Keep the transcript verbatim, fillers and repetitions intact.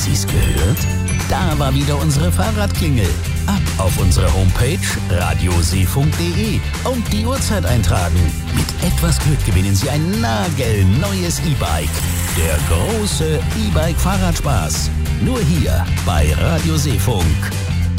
Sie's gehört? Da war wieder unsere Fahrradklingel. Ab auf unsere Homepage radioseefunk punkt de und die Uhrzeit eintragen. Mit etwas Glück gewinnen Sie ein nagelneues E-Bike. Der große E-Bike-Fahrradspaß. Nur hier bei Radio Seefunk.